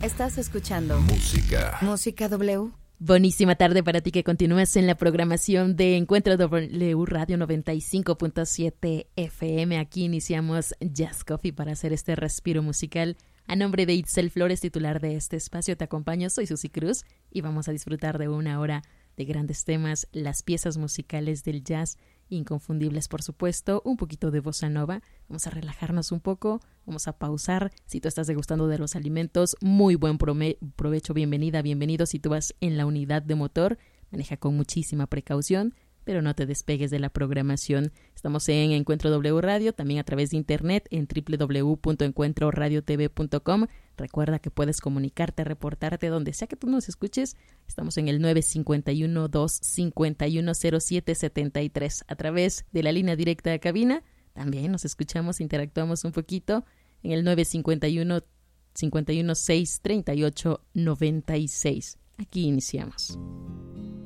Estás escuchando Música W. Buenísima tarde para ti que continúas en la programación de Encuentro W Radio 95.7 FM. Aquí iniciamos Jazz Coffee para hacer este respiro musical. A nombre de Itzel Flores, titular de este espacio, te acompaño. Soy Susi Cruz y vamos a disfrutar de una hora de grandes temas, las piezas musicales del jazz, inconfundibles por supuesto, un poquito de bossa nova. Vamos a relajarnos un poco, vamos a pausar. Si tú estás degustando de los alimentos, muy buen provecho, bienvenida, bienvenido. Si tú vas en la unidad de motor, maneja con muchísima precaución, pero no te despegues de la programación. Estamos en Encuentro W Radio, también a través de internet en www.encuentroradiotv.com. Recuerda que puedes comunicarte, reportarte donde sea que tú nos escuches. Estamos en el 951-251-0773 a través de la línea directa de cabina. También nos escuchamos, interactuamos un poquito en el 951-516-3896. Aquí iniciamos.